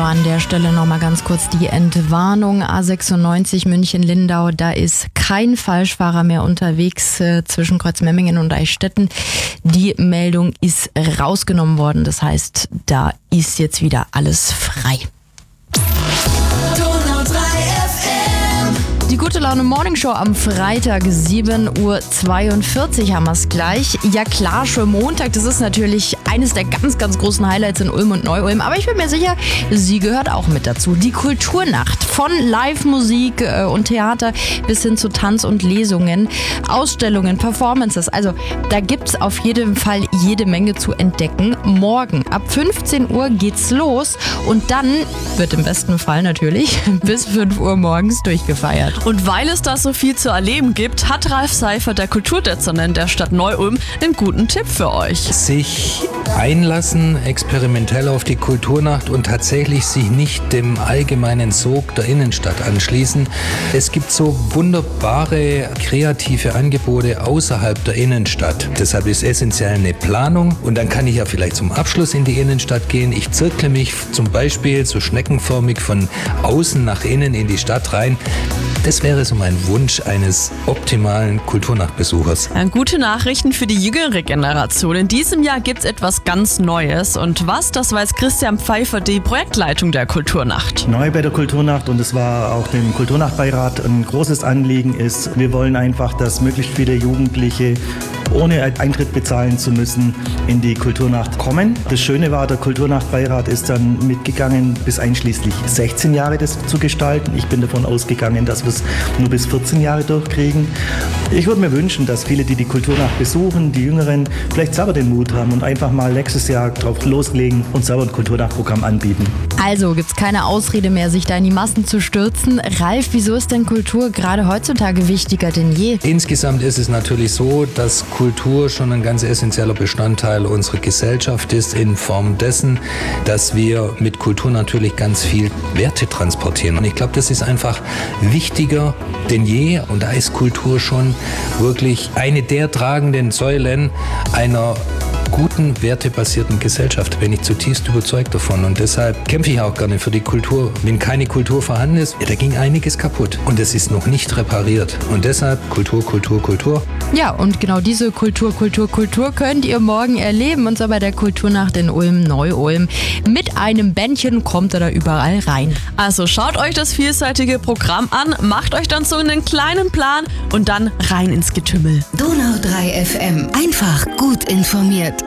an der Stelle nochmal ganz kurz die Entwarnung. A96 München-Lindau, da ist kein Falschfahrer mehr unterwegs zwischen Kreuzmemmingen und Eichstätten. Die Meldung ist rausgenommen worden. Das heißt, da ist jetzt wieder alles frei. Die Gute Laune Morning Show am Freitag, 7:42 Uhr haben wir es gleich. Ja klar, schon Montag, das ist natürlich eines der ganz, ganz großen Highlights in Ulm und Neu-Ulm. Aber ich bin mir sicher, sie gehört auch mit dazu. Die Kulturnacht, von Live-Musik und Theater bis hin zu Tanz und Lesungen, Ausstellungen, Performances. Also da gibt's auf jeden Fall jede Menge zu entdecken. Morgen ab 15 Uhr geht's los und dann wird im besten Fall natürlich bis 5 Uhr morgens durchgefeiert. Und weil es da so viel zu erleben gibt, hat Ralf Seifert, der Kulturdezernent der Stadt Neu-Ulm, einen guten Tipp für euch. Sich einlassen, experimentell auf die Kulturnacht und tatsächlich sich nicht dem allgemeinen Sog der Innenstadt anschließen. Es gibt so wunderbare kreative Angebote außerhalb der Innenstadt. Deshalb ist essentiell eine Planung und dann kann ich ja vielleicht zum Abschluss in die Innenstadt gehen. Ich zirkle mich zum Beispiel so schneckenförmig von außen nach innen in die Stadt rein. Das wäre so mein Wunsch eines optimalen Kulturnachtbesuchers. Gute Nachrichten für die jüngere Generation. In diesem Jahr gibt es etwas ganz Neues. Und was, das weiß Christian Pfeiffer, die Projektleitung der Kulturnacht. Neu bei der Kulturnacht, und es war auch dem Kulturnachtbeirat ein großes Anliegen, ist, wir wollen einfach, dass möglichst viele Jugendliche ohne Eintritt bezahlen zu müssen in die Kulturnacht kommen. Das Schöne war, der Kulturnachtbeirat ist dann mitgegangen, bis einschließlich 16 Jahre das zu gestalten. Ich bin davon ausgegangen, dass wir es nur bis 14 Jahre durchkriegen. Ich würde mir wünschen, dass viele, die die Kulturnacht besuchen, die Jüngeren, vielleicht selber den Mut haben und einfach mal nächstes Jahr drauf loslegen und selber ein Kulturnachtprogramm anbieten. Also gibt's keine Ausrede mehr, sich da in die Massen zu stürzen. Ralf, wieso ist denn Kultur gerade heutzutage wichtiger denn je? Insgesamt ist es natürlich so, dass Kultur schon ein ganz essentieller Bestandteil unserer Gesellschaft ist, in Form dessen, dass wir mit Kultur natürlich ganz viel Werte transportieren. Und ich glaube, das ist einfach wichtiger denn je. Und da ist Kultur schon wirklich eine der tragenden Säulen einer guten, wertebasierten Gesellschaft. Bin ich zutiefst überzeugt davon. Und deshalb kämpfe ich auch gerne für die Kultur. Wenn keine Kultur vorhanden ist, da ging einiges kaputt. Und es ist noch nicht repariert. Und deshalb Kultur, Kultur, Kultur. Ja, und genau diese Kultur könnt ihr morgen erleben. Und zwar bei der Kulturnacht in Ulm, Neu-Ulm. Mit einem Bändchen kommt ihr da überall rein. Also schaut euch das vielseitige Programm an, macht euch dann so einen kleinen Plan und dann rein ins Getümmel. Donau 3 FM. Einfach gut informiert.